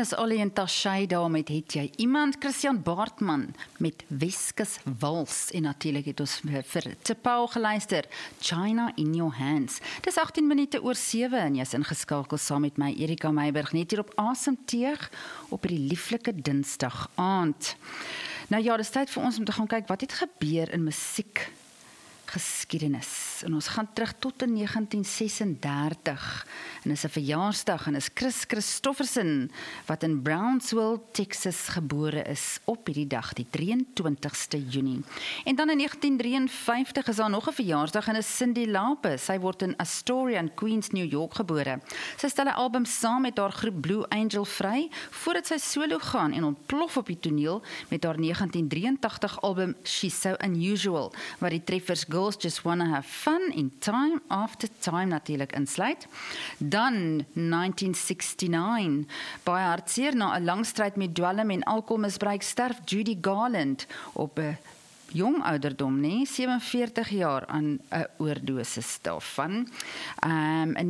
is Ollie en Tashay daar met Het jy iemand, Christian Baartman met Weskus Wals en natuurlik het ons vir T'Pau geluister, China in your hands. Dis 18 minute oor 7 en jy is ingeskakel saam met my Erika Meiburg net hier op Asemteug op die lieflike Dinsdag aand. Nou ja, dis tyd vir ons om te gaan kyk wat het gebeur in musiek geskiedenis. En ons gaan terug tot in 1936 en is 'n verjaarsdag en is Chris Christofferson wat in Brownsville, Texas gebore is op hierdie dag, die 23ste Junie. En dan in 1953 is daar nog 'n verjaarsdag en is Cyndi Lauper. Sy word in Astoria in Queens, New York gebore. Sy stel 'n album saam met haar groep Blue Angel vry voordat sy solo gaan en ontplof op die toneel met haar 1983 album She's So Unusual, waar die treffers Girls Just Wanna Have Fun in Time After Time natuurlik insluit. Dan 1969, baie hartseer na 'n lang stryd met dwelm en alkoholmisbruik sterf Judy Garland op 'n jong ouderdom, 47 jaar aan 'n oordosis daarvan. In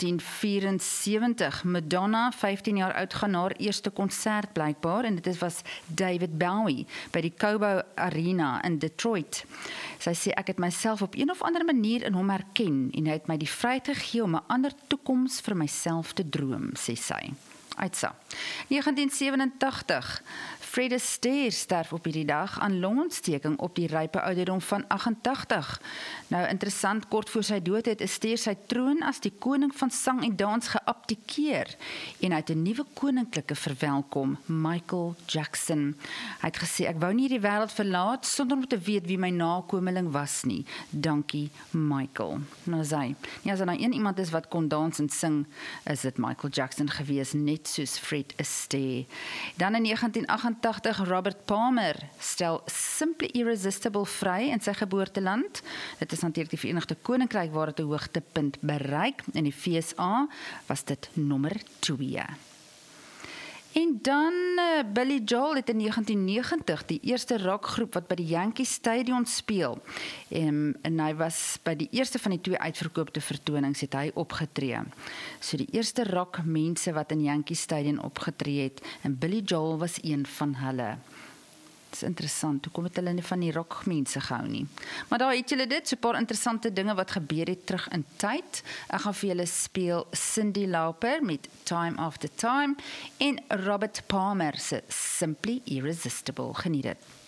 1974, Madonna, 15 jaar oud, gaan haar eerste konsert blykbaar en dit was David Bowie by die Cobo Arena in Detroit. Sy sê, ek het myself op een of ander manier in hom herken en hy het my die vryheid gegee om 'n ander toekoms vir myself te droom, sê sy. Uitsa. 1987, Fred Astaire sterf op hierdie dag aan longontsteking op die rype ouderdom van 88. Nou interessant, kort voor sy dood het Astaire sy troon as die koning van sang en dans geabdikeer en hy het 'n nuwe koninklike verwelkom, Michael Jackson. Hy het gesê, ek wou nie die wêreld verlaat sonder om te weet wie my nakomeling was nie. Dankie, Michael. Nou sê, as er nou iemand is wat kon dans en sing, is dit Michael Jackson gewees, net soos Fred Astaire. Dan in 1988, Robert Palmer stel Simply Irresistible vry in sy geboorteland. Dit is natuurlik die Verenigde Koninkryk waar dit 'n hoogtepunt bereik. In die VSA was dit nommer 2. En dan Billy Joel het in 1990 die eerste rockgroep wat by die Yankee Stadion speel. En hy was by die eerste van die 2 uitverkoopte vertonings het hy opgetree. So die eerste rockmense wat in Yankee Stadion opgetree het en Billy Joel was een van hulle. Dit is interessant, hoekom het hulle nie van die rockmense gehou nie. Maar daar het julle dit, so 'n paar interessante dinge wat gebeur het terug in tyd. Ek gaan vir julle speel Cyndi Lauper met Time After Time en Robert Palmer se Simply Irresistible. Geniet dit.